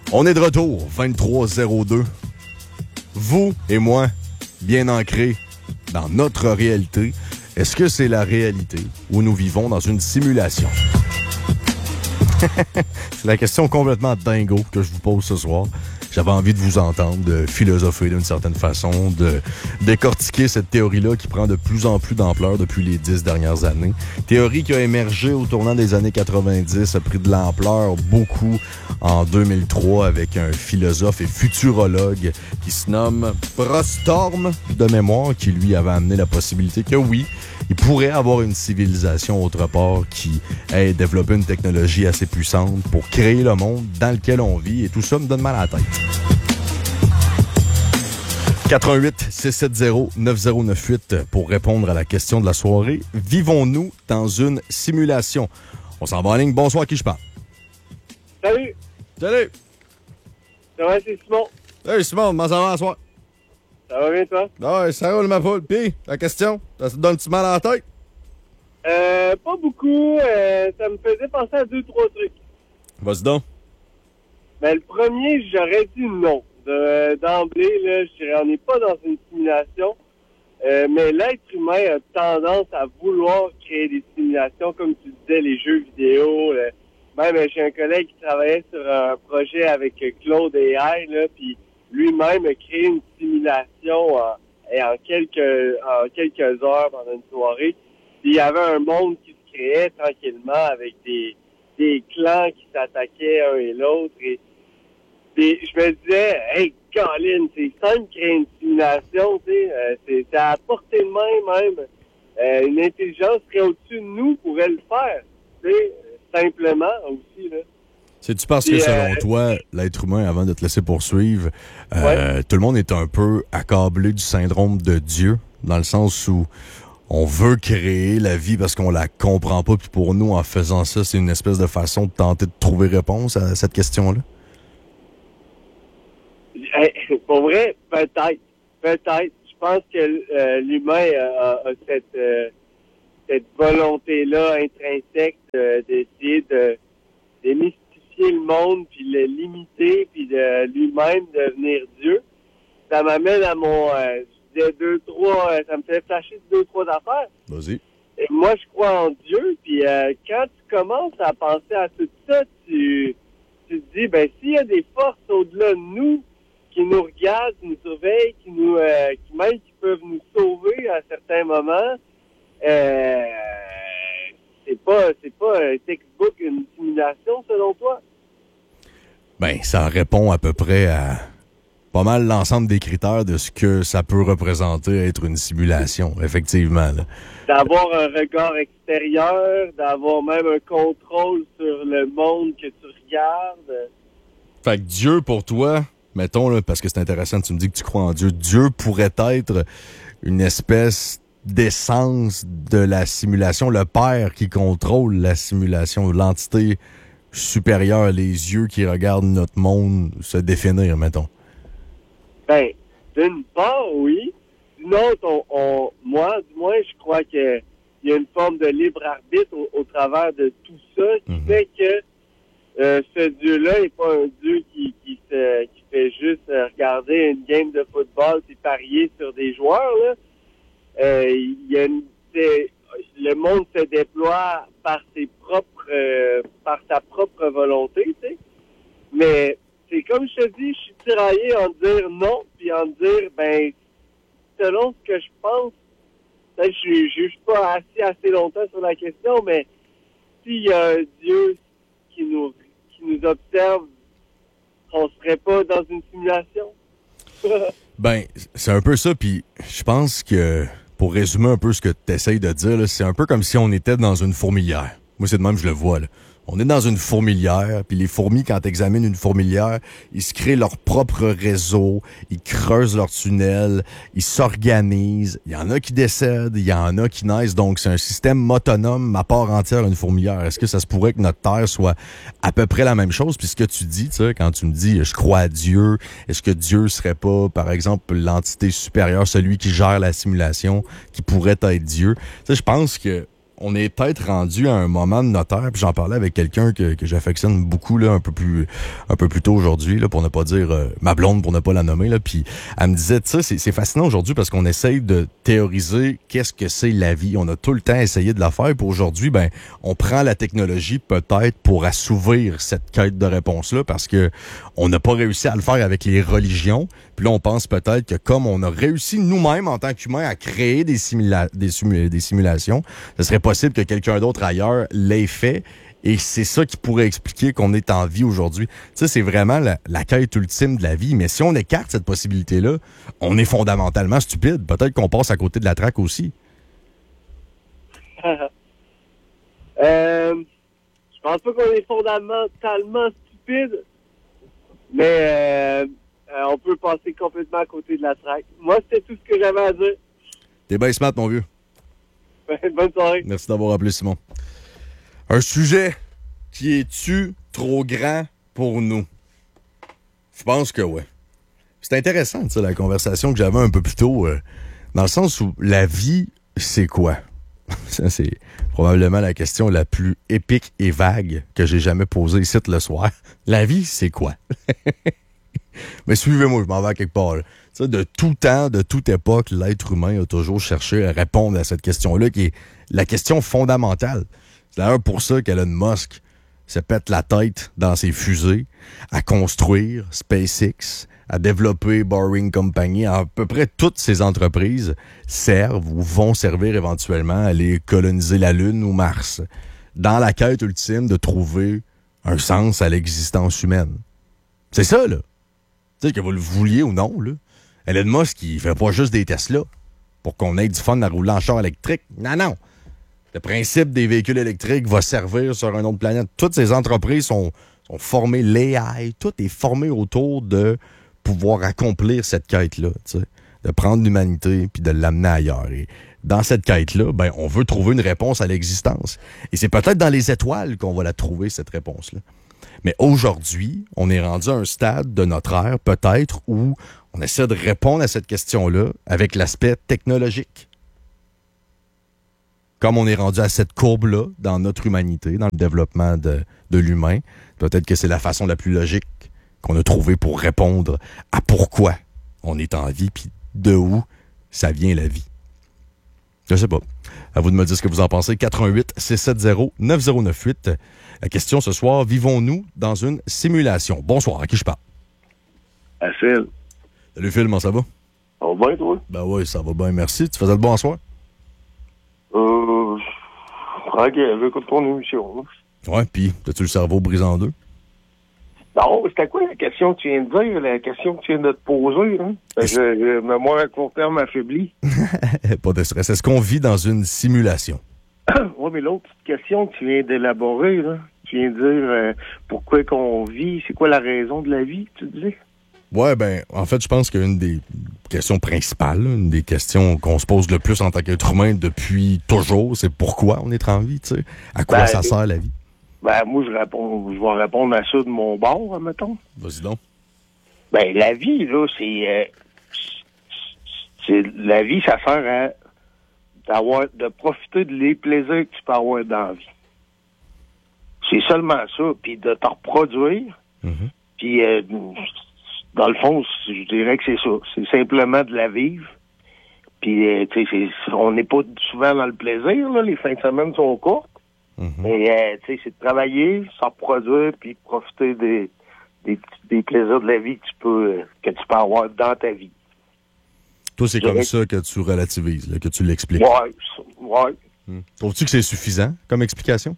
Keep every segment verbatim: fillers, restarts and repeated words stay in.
On est de retour, vingt-trois zéro deux. Vous et moi, bien ancrés dans notre réalité. Est-ce que c'est la réalité ou nous vivons dans une simulation? C'est la question complètement dingo que je vous pose ce soir. J'avais envie de vous entendre, de philosopher d'une certaine façon, de décortiquer cette théorie-là qui prend de plus en plus d'ampleur depuis les dix dernières années. Théorie qui a émergé au tournant des années quatre-vingt-dix, a pris de l'ampleur beaucoup en deux mille trois avec un philosophe et futurologue qui se nomme Prostorm de mémoire, qui lui avait amené la possibilité que oui, il pourrait avoir une civilisation autre part qui ait développé une technologie assez puissante pour créer le monde dans lequel on vit, et tout ça me donne mal à la tête. quatre un huit six sept zéro neuf zéro neuf huit pour répondre à la question de la soirée. Vivons-nous dans une simulation? On s'en va en ligne. Bonsoir, à qui je parle? Salut! Salut! Ça va, c'est Simon. Salut Simon, comment ça va ce soir? Ça va bien, toi? Ah ouais, ça roule ma poule. Puis, la question, ça te donne-tu mal à la tête? Euh, pas beaucoup. Euh, ça me faisait penser à deux, trois trucs. Vas-y donc. Ben, le premier, j'aurais dit non. De, d'emblée, là, je dirais, on n'est pas dans une simulation. Euh, mais l'être humain a tendance à vouloir créer des simulations, comme tu disais, les jeux vidéo. Euh, même, j'ai un collègue qui travaillait sur un projet avec Claude A I, là, puis lui-même a créé une simulation en, en quelques en quelques heures pendant une soirée. Puis il y avait un monde qui se créait tranquillement avec des des clans qui s'attaquaient un et l'autre. Et, et je me disais, hey, Colin, c'est simple de créer une simulation, tu sais, euh, c'est, c'est à portée de main même. Euh, une intelligence qui est au-dessus de nous pourrait le faire, tu sais, simplement aussi, là. C'est-tu parce que, selon euh, toi, l'être humain, avant de te laisser poursuivre, euh, ouais. tout le monde est un peu accablé du syndrome de Dieu, dans le sens où on veut créer la vie parce qu'on la comprend pas, puis pour nous, en faisant ça, c'est une espèce de façon de tenter de trouver réponse à cette question-là? Hey, pour vrai, peut-être. Peut-être. Je pense que euh, l'humain a, a cette, euh, cette volonté-là intrinsèque de, d'essayer de démystifier le monde, puis le limiter, puis de lui-même devenir Dieu. Ça m'amène à mon... Euh, je disais deux, trois... Euh, ça me fait flasher deux, trois affaires. Vas-y. Et moi, je crois en Dieu, puis euh, quand tu commences à penser à tout ça, tu, tu te dis, ben s'il y a des forces au-delà de nous qui nous regardent, qui nous surveillent, qui nous... Euh, qui même qui peuvent nous sauver à certains moments, euh, c'est pas, c'est pas un textbook, une simulation, selon toi? Ben, ça répond à peu près à pas mal l'ensemble des critères de ce que ça peut représenter être une simulation, effectivement. Là. D'avoir un regard extérieur, d'avoir même un contrôle sur le monde que tu regardes. Fait que Dieu, pour toi, mettons, là, parce que c'est intéressant, tu me dis que tu crois en Dieu, Dieu pourrait être une espèce d'essence de la simulation, le père qui contrôle la simulation, l'entité supérieure, les yeux qui regardent notre monde se définir, mettons. Ben, d'une part, oui. D'une autre, on, on, moi, du moins, je crois qu'il y a une forme de libre arbitre au, au travers de tout ça qui mm-hmm. fait que euh, ce Dieu-là n'est pas un Dieu qui, qui, se, qui fait juste euh, regarder une game de football et parier sur des joueurs, là. Euh, il y a une, le monde se déploie par ses propres, euh, par sa propre volonté, tu sais. Mais c'est comme je te dis, je suis tiraillé en dire non, puis en dire, ben, selon ce que je pense, peut-être je ne juge pas assez assez longtemps sur la question, mais s'il y a un Dieu qui nous, qui nous observe, on serait pas dans une simulation? Ben, c'est un peu ça, puis je pense que, pour résumer un peu ce que tu essayes de dire, là, c'est un peu comme si on était dans une fourmilière. Moi, c'est de même que je le vois, là. On est dans une fourmilière, puis les fourmis, quand tu examines une fourmilière, ils se créent leur propre réseau, ils creusent leur tunnel, ils s'organisent. Il y en a qui décèdent, il y en a qui naissent. Donc, c'est un système autonome à part entière, une fourmilière. Est-ce que ça se pourrait que notre Terre soit à peu près la même chose? Puis ce que tu dis, tu sais, quand tu me dis « je crois à Dieu », est-ce que Dieu serait pas, par exemple, l'entité supérieure, celui qui gère la simulation, qui pourrait être Dieu? Tu sais, je pense que on est peut-être rendu à un moment de notaire, puis j'en parlais avec quelqu'un que, que j'affectionne beaucoup là, un peu plus un peu plus tôt aujourd'hui, là, pour ne pas dire euh, ma blonde, pour ne pas la nommer, là, puis elle me disait, tu sais, c'est, c'est fascinant aujourd'hui parce qu'on essaye de théoriser qu'est-ce que c'est la vie. On a tout le temps essayé de la faire, puis aujourd'hui, ben, on prend la technologie peut-être pour assouvir cette quête de réponse-là, parce que on n'a pas réussi à le faire avec les religions, puis là, on pense peut-être que comme on a réussi nous-mêmes en tant qu'humains à créer des, simula- des, simu- des simulations, ce serait possible que quelqu'un d'autre ailleurs l'ait fait. Et c'est ça qui pourrait expliquer qu'on est en vie aujourd'hui. Tu sais, c'est vraiment la, la quête ultime de la vie. Mais si on écarte cette possibilité-là, on est fondamentalement stupide. Peut-être qu'on passe à côté de la traque aussi. euh, je pense pas qu'on est fondamentalement stupide, mais euh, euh, on peut passer complètement à côté de la traque. Moi, c'était tout ce que j'avais à dire. T'es bien smart, mon vieux. Bonne soirée. Merci d'avoir appelé, Simon. Un sujet qui est-tu trop grand pour nous? Je pense que oui. C'est intéressant, tu sais, la conversation que j'avais un peu plus tôt, euh, dans le sens où la vie, c'est quoi? Ça, c'est probablement la question la plus épique et vague que j'ai jamais posée ici le soir. La vie, c'est quoi? Mais suivez-moi, je m'en vais à quelque part. Là. Tu sais, de tout temps, de toute époque, l'être humain a toujours cherché à répondre à cette question-là, qui est la question fondamentale. C'est d'ailleurs pour ça qu'Elon Musk se pète la tête dans ses fusées à construire SpaceX, à développer Boring Company. À peu près toutes ces entreprises servent ou vont servir éventuellement à aller coloniser la Lune ou Mars, dans la quête ultime de trouver un sens à l'existence humaine. C'est ça, là. Tu sais, que vous le vouliez ou non, là. Elon Musk, il fait pas juste des Tesla pour qu'on ait du fun à rouler en char électrique. Non, non. Le principe des véhicules électriques va servir sur une autre planète. Toutes ces entreprises sont, sont formées, l'A I, tout est formé autour de pouvoir accomplir cette quête-là, tu sais, de prendre l'humanité puis de l'amener ailleurs. Et dans cette quête-là, ben, on veut trouver une réponse à l'existence. Et c'est peut-être dans les étoiles qu'on va la trouver, cette réponse-là. Mais aujourd'hui, on est rendu à un stade de notre ère, peut-être, où on essaie de répondre à cette question-là avec l'aspect technologique. Comme on est rendu à cette courbe-là dans notre humanité, dans le développement de, de l'humain, peut-être que c'est la façon la plus logique qu'on a trouvée pour répondre à pourquoi on est en vie, puis de où ça vient la vie. Je sais pas. À vous de me dire ce que vous en pensez. quatre un huit, six sept zéro, neuf zéro neuf huit. La question ce soir, vivons-nous dans une simulation? Bonsoir, à qui je parle? À Phil. Salut Phil, comment ça va? Ça va bien, toi? Ben oui, ça va bien, merci. Tu faisais le bonsoir? Euh... Tranquille, j'écoute ton émission. Hein. Ouais, puis, as-tu le cerveau brisé en deux? Non, c'était quoi la question que tu viens de dire, la question que tu viens de te poser? Hein? Je, je, mémoire à court terme affaiblie. Pas de stress. Est-ce qu'on vit dans une simulation? Oui, mais l'autre petite question que tu viens d'élaborer, là, tu viens de dire euh, pourquoi qu'on vit, c'est quoi la raison de la vie, tu disais? Ouais, ben, en fait, je pense qu'une des questions principales, une des questions qu'on se pose le plus en tant qu'être humain depuis toujours, c'est pourquoi on est en vie, tu sais. À quoi ben, ça sert la vie? Ben, moi, je réponds, je vais répondre à ça de mon bord, admettons. Vas-y donc. Ben, la vie, là, c'est, euh, c'est, la vie, ça sert à d'avoir, de profiter de les plaisirs que tu peux avoir dans la vie. C'est seulement ça, puis de te reproduire, Mm-hmm. puis euh, dans le fond, je dirais que c'est ça. C'est simplement de la vivre. Puis, euh, tu sais, on n'est pas souvent dans le plaisir, là. Les fins de semaine sont courtes. Mm-hmm. Mais, euh, tu sais, c'est de travailler, s'en reproduire, puis profiter des, des, des plaisirs de la vie que tu peux, euh, que tu peux avoir dans ta vie. Toi, c'est Je comme dirais... ça que tu relativises, là, que tu l'expliques. Ouais, ouais. Mm. Trouves-tu que c'est suffisant comme explication?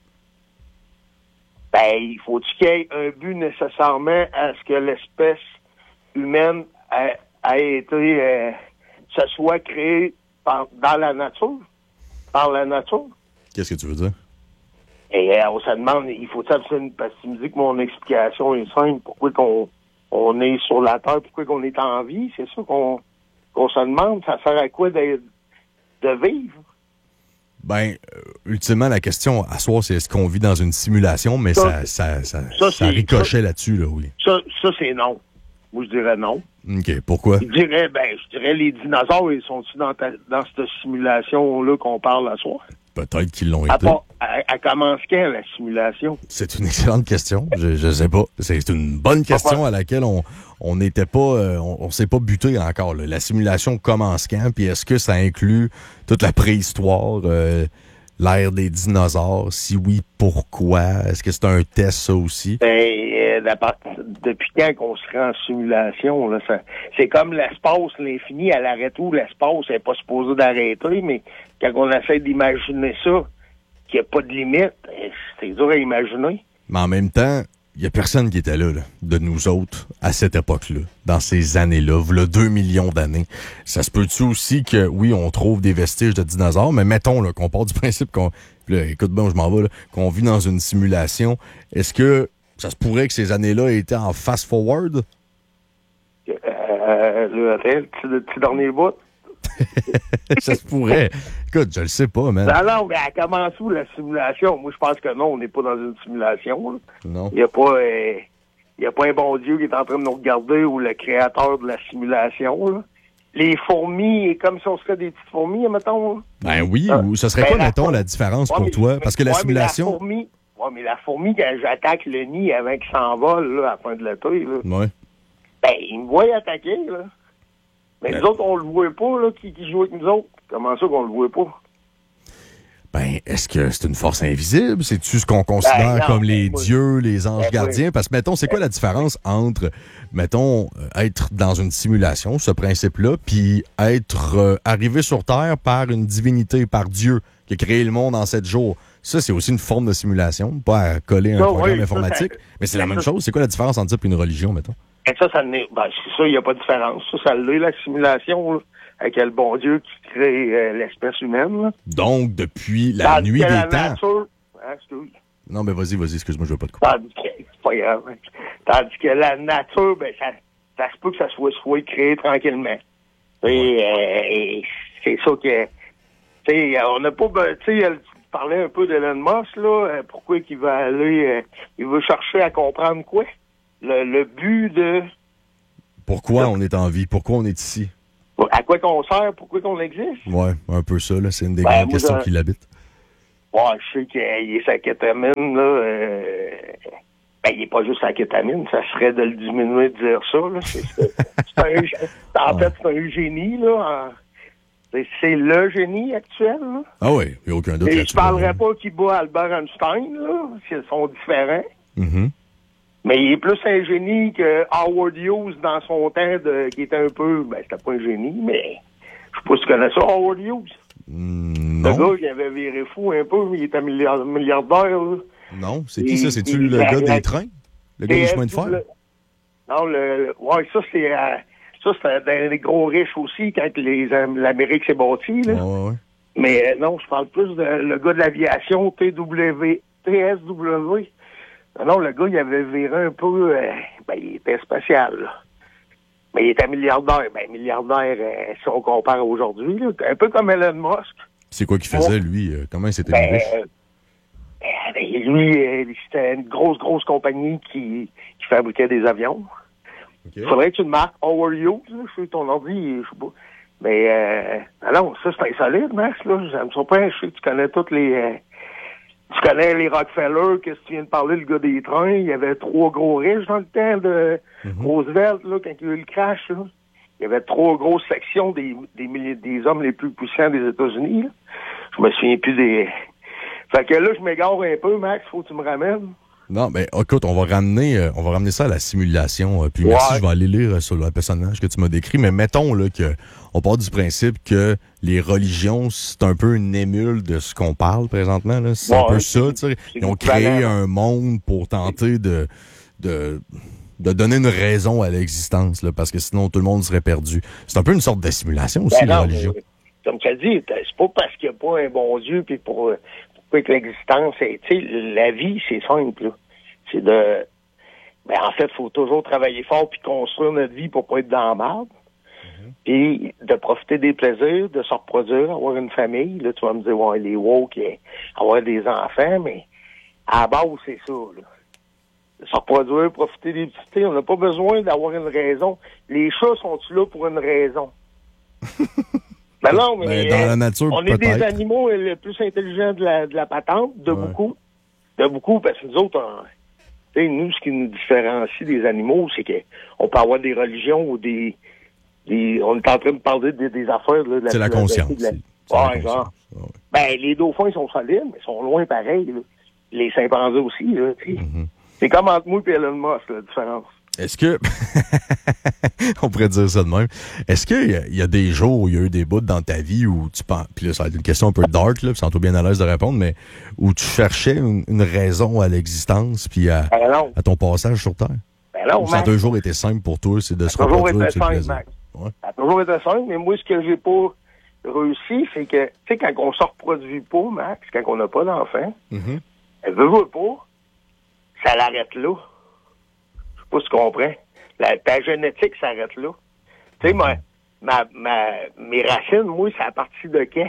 Ben, il faut-tu qu'il y ait un but nécessairement à ce que l'espèce humaine ait, ait été, euh, se soit créée par, dans la nature, par la nature? Qu'est-ce que tu veux dire? Et euh, on se demande, il faut absolument, parce que tu me dis que mon explication est simple, pourquoi qu'on on est sur la Terre, pourquoi qu'on est en vie, c'est ça qu'on, qu'on se demande, ça sert à quoi de, de vivre? Ben, euh, ultimement, la question à soi, c'est est-ce qu'on vit dans une simulation, mais ça, ça, ça, ça, ça ricochait là-dessus, là, oui. Ça, ça c'est non. Moi, je dirais non. OK, pourquoi? Je dirais, ben, je dirais les dinosaures, ils sont-ils dans, ta, dans cette simulation-là qu'on parle à soi? Peut-être qu'ils l'ont À été. part- Elle, elle commence quand, la simulation? C'est une excellente question. Je, je sais pas. C'est une bonne question à laquelle on on n'était pas, euh, on, on s'est pas buté encore. Là. La simulation commence quand? Puis est-ce que ça inclut toute la préhistoire, euh, l'ère des dinosaures? Si oui, pourquoi? Est-ce que c'est un test, ça aussi? Ben, euh, la part- depuis quand qu'on se rend en simulation, là, ça, c'est comme l'espace, l'infini, elle arrête où? L'espace, elle n'est pas supposée d'arrêter, mais quand on essaie d'imaginer ça, qu'il n'y a pas de limite, eh, c'est dur à imaginer. Mais en même temps, il y a personne qui était là, là, de nous autres, à cette époque-là, dans ces années-là, voilà deux millions d'années. Ça se peut-tu aussi que, oui, on trouve des vestiges de dinosaures, mais mettons là, qu'on part du principe qu'on... Là, écoute bien, je m'en vais, là, qu'on vit dans une simulation. Est-ce que ça se pourrait que ces années-là étaient en fast-forward? Euh, le, le petit, le petit dernier bout. Ça se pourrait. Écoute, je le sais pas, man. Non, non, mais elle commence où, la simulation? Moi, je pense que non, on n'est pas dans une simulation. Là. Non. Il n'y a pas... Euh, il n'y a pas un bon Dieu qui est en train de nous regarder ou le créateur de la simulation. Là. Les fourmis, comme si on serait des petites fourmis, mettons. Là. Ben oui, Ah. ou ce serait Ben, quoi, la mettons, four- la différence Ouais, pour mais- toi? Parce que la ouais, simulation... Mais la fourmi, ouais, mais la fourmi, quand j'attaque le nid avant qu'il s'envole là, à la fin de l'été, là, Ouais. ben, il me voit attaquer. Là. Mais Ben- nous autres, on le voit pas, là, qui, qui joue avec nous autres. Comment ça qu'on le voit pas? Ben, est-ce que c'est une force invisible? C'est-tu ce qu'on considère Ben, non, comme les moi- dieux, les anges Ben, gardiens? oui. Parce que, mettons, c'est quoi la différence entre, mettons, euh, être dans une simulation, ce principe-là, puis être euh, arrivé sur Terre par une divinité, par Dieu, qui a créé le monde en sept jours? Ça, c'est aussi une forme de simulation, pas à coller un Ça, programme oui, ça, informatique. ça- mais c'est la ça- même chose. C'est quoi la différence entre ça et une religion, mettons? Et ça, ça n'est. Ben, c'est ça, il n'y a pas de différence. Ça, ça l'est, la simulation, là, avec le bon Dieu qui crée euh, l'espèce humaine. Là. Donc, depuis la Tandis nuit que des la temps... nature, hein, excuse. Non, mais vas-y, vas-y, excuse-moi, je veux pas te couper. Tandis que, c'est pas grave. hein. Tandis que la nature, ben, ça, ça se peut que ça soit, soit créé tranquillement. Et, euh, et c'est ça que, tu sais, on n'a pas, ben, tu sais, elle parlait un peu d'Elon Musk, là, euh, pourquoi qu'il va aller, euh, il veut chercher à comprendre quoi? Le, le but de, Pourquoi on est en vie? Pourquoi on est ici? à quoi qu'on sert, pourquoi qu'on existe? Ouais, un peu ça, là. C'est une des Ben, grandes moi, questions je- qui l'habitent. Ouais, je sais qu'il est sa kétamine, là. Euh, ben, il est pas juste sa kétamine, ça serait de le diminuer de dire ça, là. C'est, c'est, c'est un, en fait, c'est un génie, là. En- c'est, c'est le génie actuel, là. Ah oui, il n'y a aucun doute Et là-dessus. je parlerais pas qu'il bat Albert Einstein, là, s'ils sont différents. Mhm. Mais il est plus un génie que Howard Hughes dans son temps, de, qui était un peu, ben, c'était pas un génie, mais je sais pas si tu connais ça, Howard Hughes. Mm, Le non, gars, il avait viré fou un peu, mais il était milliard- milliardaire, là. non. C'est qui ça? il- C'est-tu il- le la- gars la- des trains? Le gars du chemin de fer? Le- Non, le, le- ouais, ça, c'est, euh, ça, c'est un des gros riches aussi, quand les, euh, l'Amérique s'est bâtie, là. Ouais, ouais, ouais. Mais euh, non, je parle plus de le gars de l'aviation, T W, T S W. Non, non, le gars, il avait viré un peu, euh, ben, il était spatial, là. Mais il était milliardaire. Ben, milliardaire, euh, si on compare aujourd'hui, là, un peu comme Elon Musk. C'est quoi qu'il faisait, lui? euh, Comment il s'était mis Ben, riche? euh, ben, lui, euh, c'était une grosse, grosse compagnie qui, qui fabriquait des avions. Il Ok. faudrait que tu le marques Howard Hughes, là, sur ton ordi, je sais pas. Mais, euh, alors, ça, c'est insolite, Max, là. Ça me surprend, je sais que tu connais toutes les, euh, tu connais les Rockefeller, que tu viens de parler, le gars des trains. Il y avait trois gros riches dans le temps de Mhm. Roosevelt, là, quand il y a eu le crash, là. Il y avait trois grosses sections des, des, milli- des hommes les plus puissants des États-Unis, là. Je me souviens plus des... Fait que là, je m'égare un peu, Max, faut que tu me ramènes. Non, mais écoute, on va ramener, euh, on va ramener ça à la simulation. euh, puis merci, Ouais. je vais aller lire euh, sur le personnage que tu m'as décrit. Mais mettons là que on part du principe que les religions, c'est un peu une émule de ce qu'on parle présentement. Là. C'est un Ouais, peu c'est- ça, tu sais. c'est Ils ont créé équivalent. un monde pour tenter de, de, de donner une raison à l'existence, là, parce que sinon tout le monde serait perdu. C'est un peu une sorte de simulation aussi, Ben la non, religion. mais, comme tu as dit, c'est pas parce qu'il n'y a pas un bon Dieu, puis pour, pour que l'existence, est- tu sais, la vie, c'est simple, là. C'est de... Ben, en fait, il faut toujours travailler fort puis construire notre vie pour pas être dans la merde. Puis de profiter des plaisirs, de se reproduire, avoir une famille. Là, tu vas me dire, ouais, les woke, et avoir des enfants, mais à la base, c'est ça, là. De se reproduire, profiter des petits. On n'a pas besoin d'avoir une raison. Les chats sont-ils là pour une raison? Ben non, mais ben, dans la nature, on est peut-être. des animaux les plus intelligents de la, de la patente, de ouais. beaucoup. De beaucoup, parce que nous autres, on, nous, ce qui nous différencie des animaux, c'est qu'on peut avoir des religions ou des... des on est en train de parler des, des affaires... Là, de la, c'est la, la conscience. De la, c'est ouais, la genre. Ouais. Ben, les dauphins sont solides, mais ils sont loin pareil. Là. Les chimpanzés aussi, là, mm-hmm. C'est comme entre moi et Elon Musk, la différence. Est-ce que... on pourrait dire ça de même. Est-ce qu'il y, a, il y a des jours où il y a eu des bouts dans ta vie où tu penses... Puis là, ça va être une question un peu dark, là, puis c'est bien à l'aise de répondre, mais où tu cherchais une, une raison à l'existence puis à, ben à ton passage sur Terre? Ben non, ça a toujours été simple pour toi, c'est de se reproduire. Ça a toujours été simple, Max. Ouais. Ça a toujours été simple, mais moi, ce que j'ai pas réussi, c'est que, tu sais, quand on se reproduit pas, Max, quand on n'a pas d'enfant, mm-hmm. elle veut, veut pas, ça l'arrête là. Je sais pas si tu comprends. La, ta génétique s'arrête là. Tu sais, ma, ma, ma, mes racines, moi, c'est à partir de quand?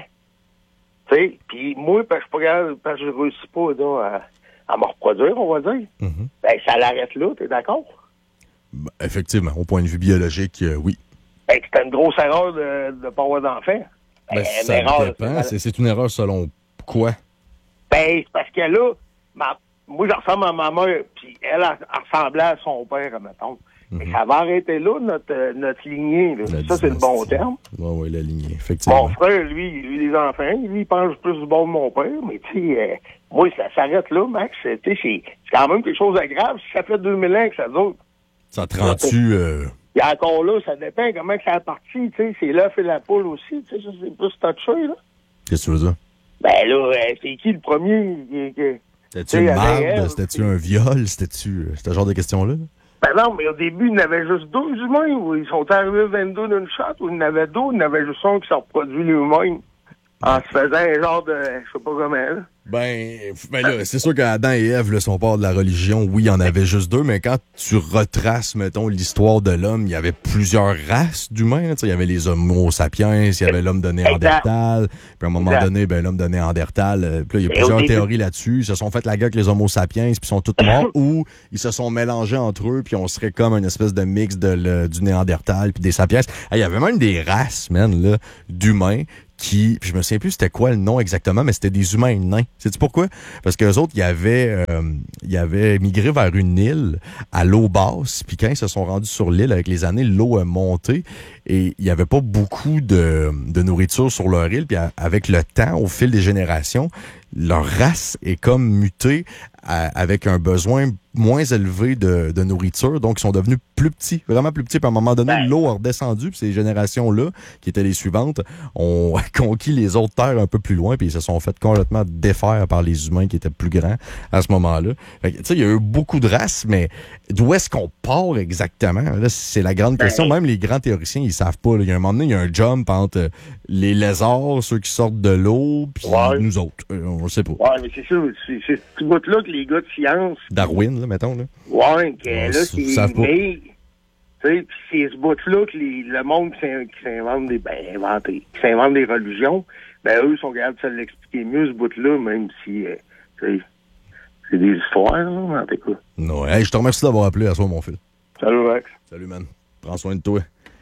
Tu sais, puis moi, parce que je parce que je réussis pas là, à, à me reproduire, on va dire, mm-hmm. ben ça l'arrête là, t'es d'accord? Ben, effectivement, au point de vue biologique, euh, oui. Ben, c'est une grosse erreur de ne pas avoir d'enfant. Ben, ben, ça erreur, dépend. C'est, c'est une erreur selon quoi? Ben, c'est parce que là, ma, moi, je ressemble à ma mère, puis elle, elle, elle ressemblait à son père, mettons. Mm-hmm. Mais ça va arrêter là, notre, notre lignée. Là. Ça, dynastie. C'est le bon terme. Oui, oui, la lignée, effectivement. Mon frère, lui, lui, les enfants, lui, il pense plus du bon de mon père, mais tu sais, euh, moi, ça s'arrête là, Max. Tu sais, c'est, c'est quand même quelque chose de grave. Si ça fait deux mille ans que ça dure. Ça te rend-tu... Euh... Et encore là, ça dépend comment ça a parti, tu sais. C'est l'œuf et la poule aussi, tu sais. Ça, c'est plus touché, là. Qu'est-ce que tu veux dire? Ben là, c'est qui le premier? Que, c'était-tu une marde? C'était-tu un viol? C'était-tu ce genre de questions-là? Ben non, mais au début, il y en avait juste douze humains. Où ils sont arrivés vingt-deux d'une shot, où il y en avait deux, il y en avait juste un qui s'est reproduit lui-même. En se faisant un genre de... je sais pas comment, là. Ben, ben là, c'est sûr qu'Adam et Ève, là, sont part de la religion, oui, il y en avait juste deux, mais quand tu retraces, mettons, l'histoire de l'homme, il y avait plusieurs races d'humains. Il y avait les homo sapiens, il y avait l'homme de Néandertal, puis à un moment exact. donné, ben, l'homme de Néandertal, euh, puis là, il y a plusieurs début... théories là-dessus. Ils se sont fait la guerre avec les homo sapiens, puis ils sont tous morts, ou ils se sont mélangés entre eux, puis on serait comme une espèce de mix de, le, du Néandertal, puis des sapiens. Il y avait même des races, man, là, d'humains, qui, puis je me souviens plus c'était quoi le nom exactement, mais c'était des humains nains. Sais-tu pourquoi? Parce qu'eux autres, ils avaient, euh, ils avaient migré vers une île à l'eau basse, puis quand ils se sont rendus sur l'île, avec les années, l'eau a monté, et il n'y avait pas beaucoup de, de nourriture sur leur île, puis avec le temps, au fil des générations, leur race est comme mutée à, avec un besoin moins élevé de, de nourriture, donc ils sont devenus plus petits, vraiment plus petits. Puis à un moment donné, ben. l'eau a redescendu, puis ces générations-là, qui étaient les suivantes, ont conquis les autres terres un peu plus loin, puis ils se sont fait complètement défaire par les humains qui étaient plus grands à ce moment-là. Fait que, tu sais, il y a eu beaucoup de races, mais d'où est-ce qu'on part exactement? Là, c'est la grande ben. question. Même les grands théoriciens, ils savent pas. Là. Il y a un moment donné, il y a un jump entre les lézards, ceux qui sortent de l'eau, puis ouais. nous autres. Euh, on sait pas. Ouais, mais c'est ça. C'est, c'est ce bout-là que les gars de science... Darwin, là, mettons, là. Ouais, que ouais, là, c'est... Mais, tu sais, c'est ce bout-là que les, le monde qui s'invente des... Ben, inventé, qui s'invente des religions, ben, eux sont capables de se l'expliquer mieux, ce bout-là, même si, euh, tu sais, c'est des histoires, là, en tout cas. Non, hey, je te remercie d'avoir appelé à soi, mon fils. Salut, Max. Salut, man. Prends soin de toi.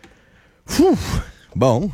Fou! Bon.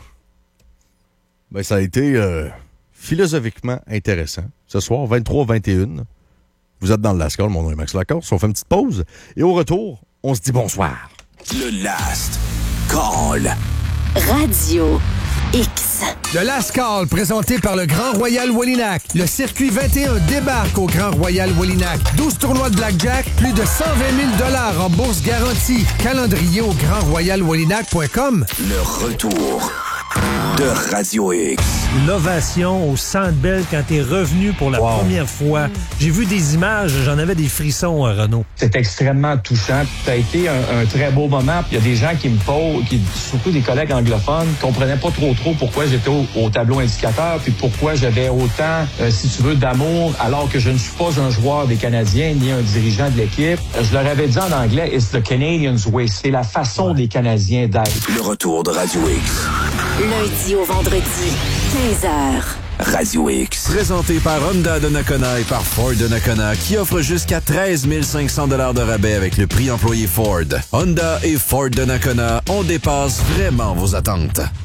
Ben, ça a été euh, philosophiquement intéressant. Ce soir, vingt-trois vingt et un. Vous êtes dans le Last Call, mon nom est Max Lacoste. On fait une petite pause. Et au retour, on se dit bonsoir. Le Last Call. Radio X. Le Last Call, présenté par le Grand Royal Wallinac. Le circuit vingt et un débarque au Grand Royal Wallinac. douze tournois de blackjack, plus de cent vingt mille dollars en bourse garantie. Calendrier au grand royal wallinac point com. Le retour de Radio X. L'ovation au Centre Bell quand t'es revenu pour la wow. première fois. J'ai vu des images, j'en avais des frissons, à Renaud. C'est extrêmement touchant. Ça a été un, un très beau moment. Il y a des gens qui me posent, qui, surtout des collègues anglophones, comprenaient pas trop trop pourquoi j'étais au, au tableau indicateur, puis pourquoi j'avais autant, euh, si tu veux, d'amour, alors que je ne suis pas un joueur des Canadiens ni un dirigeant de l'équipe. Je leur avais dit en anglais, it's the Canadians way. C'est la façon ouais. des Canadiens d'être. Le retour de Radio X. Lundi au vendredi, quinze heures. Radio X. Présenté par Honda de Nakona et par Ford de Nakona, qui offre jusqu'à treize mille cinq cents dollars de rabais avec le prix employé Ford. Honda et Ford de Nakona, on dépasse vraiment vos attentes.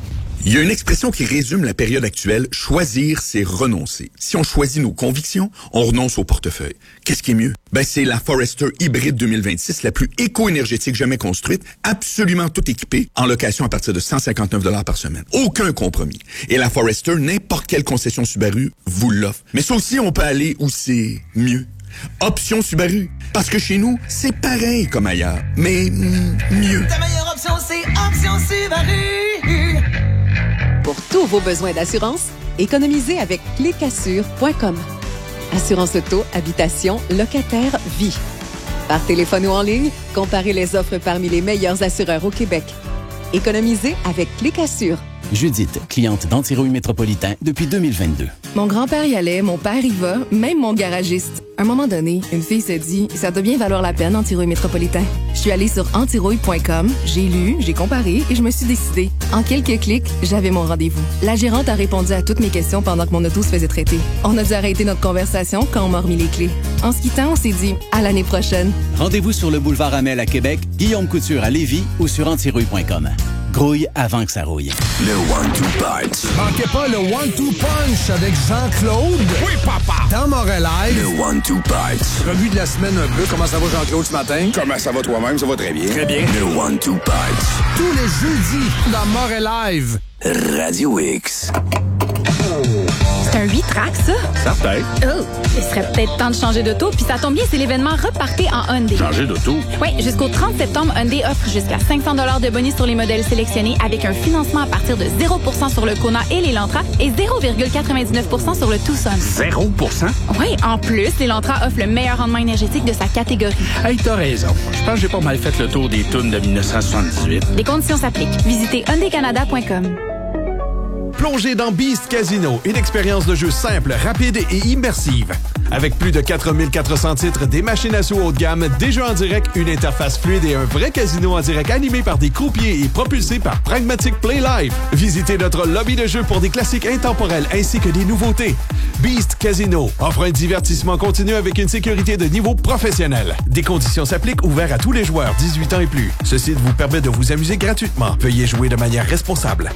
Il y a une expression qui résume la période actuelle. Choisir, c'est renoncer. Si on choisit nos convictions, on renonce au portefeuille. Qu'est-ce qui est mieux? Ben, c'est la Forester Hybrid deux mille vingt-six, la plus éco-énergétique jamais construite, absolument tout équipée, en location à partir de cent cinquante-neuf dollars par semaine. Aucun compromis. Et la Forester, n'importe quelle concession Subaru vous l'offre. Mais ça aussi, on peut aller où c'est mieux. Option Subaru. Parce que chez nous, c'est pareil comme ailleurs, mais mm, mieux. Ta meilleure option, c'est Option Subaru. Pour tous vos besoins d'assurance, économisez avec clic assure point com. Assurance auto, habitation, locataire, vie. Par téléphone ou en ligne, comparez les offres parmi les meilleurs assureurs au Québec. Économisez avec clic assure. Judith, cliente d'Antirouille Métropolitain depuis deux mille vingt-deux. Mon grand-père y allait, mon père y va, même mon garagiste. À un moment donné, une fille s'est dit « Ça doit bien valoir la peine, Antirouille Métropolitain ». Je suis allée sur antirouille point com, j'ai lu, j'ai comparé et je me suis décidée. En quelques clics, j'avais mon rendez-vous. La gérante a répondu à toutes mes questions pendant que mon auto se faisait traiter. On a dû arrêter notre conversation quand on m'a remis les clés. En se quittant, on s'est dit « À l'année prochaine ». Rendez-vous sur le boulevard Amel à Québec, Guillaume Couture à Lévis ou sur antirouille point com. Grouille avant que ça rouille. Le one-two punch. Manquez pas le one-two punch avec Jean-Claude. Oui, papa. Dans Montréal. Le one-two punch. Revue de la semaine un peu. Comment ça va, Jean-Claude, ce matin? Comment ça va toi-même? Ça va très bien. Très bien. Le one-two punch. Tous les jeudis dans Montréal Live. Radio X. C'est un huit tracks, ça? Certain. Oh, il serait peut-être temps de changer d'auto, puis ça tombe bien, c'est l'événement Repartez en Hyundai. Changer d'auto? Oui, jusqu'au trente septembre, Hyundai offre jusqu'à cinq cents dollars de bonus sur les modèles sélectionnés avec un financement à partir de zéro pour cent sur le Kona et l'Elantra et zéro virgule quatre-vingt-dix-neuf pour cent sur le Tucson. zéro pour cent? Oui, en plus, l'Elantra offre le meilleur rendement énergétique de sa catégorie. Hey, t'as raison. Je pense que j'ai pas mal fait le tour des tunes de dix-neuf cent soixante-dix-huit. Les conditions s'appliquent. Visitez hyundai canada point com. Plongez dans Beast Casino, une expérience de jeu simple, rapide et immersive. Avec plus de quatre mille quatre cents titres, des machines à sous haut de gamme, des jeux en direct, une interface fluide et un vrai casino en direct animé par des croupiers et propulsé par Pragmatic Play Live. Visitez notre lobby de jeu pour des classiques intemporels ainsi que des nouveautés. Beast Casino offre un divertissement continu avec une sécurité de niveau professionnel. Des conditions s'appliquent, ouverts à tous les joueurs dix-huit ans et plus. Ce site vous permet de vous amuser gratuitement. Veuillez jouer de manière responsable.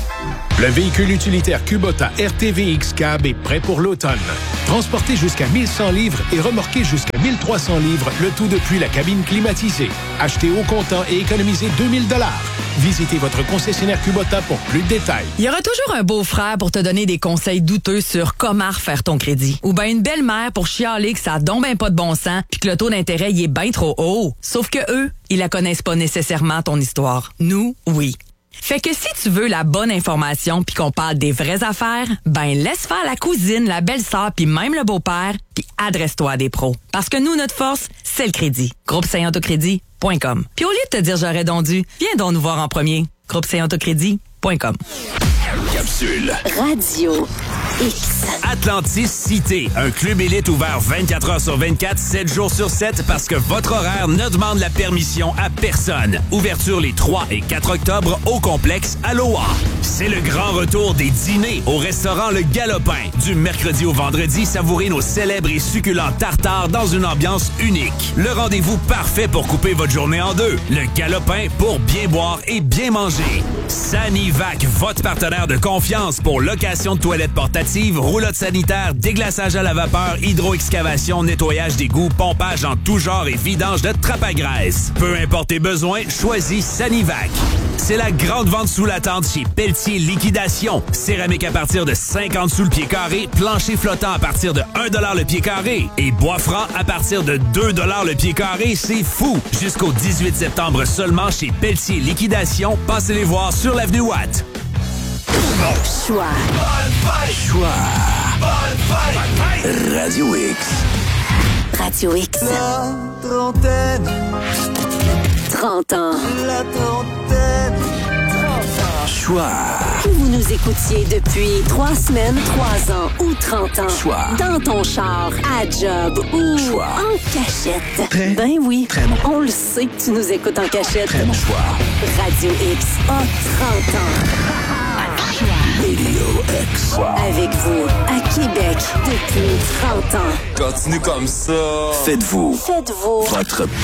Le véhicule utilitaire Kubota R T V X Cab est prêt pour l'automne. Transporté jusqu'à mille cent livres et remorqué jusqu'à mille trois cents livres, le tout depuis la cabine climatisée. Achetez au comptant et économisez deux mille dollars. Visitez votre concessionnaire Kubota pour plus de détails. Il y aura toujours un beau-frère pour te donner des conseils douteux sur comment refaire ton crédit. Ou bien une belle-mère pour chialer que ça a donc ben pas de bon sens puis que le taux d'intérêt il est bien trop haut. Sauf que eux, ils la connaissent pas nécessairement ton histoire. Nous, oui. Fait que si tu veux la bonne information puis qu'on parle des vraies affaires, ben laisse faire la cousine, la belle-sœur puis même le beau-père puis adresse-toi à des pros. Parce que nous, notre force, c'est le crédit. groupe saint autocrédit point com. Puis au lieu de te dire j'aurais donc dû, viens donc nous voir en premier. groupe saint autocrédit point com. Capsule. Radio X. Atlantis Cité, un club élite ouvert vingt-quatre heures sur vingt-quatre, sept jours sur sept parce que votre horaire ne demande la permission à personne. Ouverture les trois et quatre octobre au complexe Aloha. C'est le grand retour des dîners au restaurant Le Galopin. Du mercredi au vendredi, savourez nos célèbres et succulents tartares dans une ambiance unique. Le rendez-vous parfait pour couper votre journée en deux. Le Galopin pour bien boire et bien manger. Sanivac, votre partenaire de confiance pour location de toilettes portatives, roulotte sanitaire, déglaçage à la vapeur, hydroexcavation, nettoyage d'égouts, pompage en tout genre et vidange de trappe à graisse. Peu importe tes besoins, choisis Sanivac. C'est la grande vente sous la tente chez Pelletier Liquidation. Céramique à partir de cinquante sous le pied carré, plancher flottant à partir de un dollar le pied carré et bois franc à partir de deux dollars le pied carré. C'est fou! Jusqu'au dix-huit septembre seulement chez Pelletier Liquidation. Passez les voir sur l'avenue Watt. Choix. Choix. Radio X. Radio X. La trentaine. trente ans. La trentaine. trente ans. Choix. Que vous nous écoutiez depuis trois semaines, trois ans ou trente ans. Choix. Dans ton char, à job ou Choix. en cachette. Très, ben oui. très bon. On le sait que tu nous écoutes en cachette. Très bon choix. Radio X a trente ans. Radio X. Avec vous, à Québec, depuis trente ans. Continue comme ça. Faites-vous. Faites-vous. Votre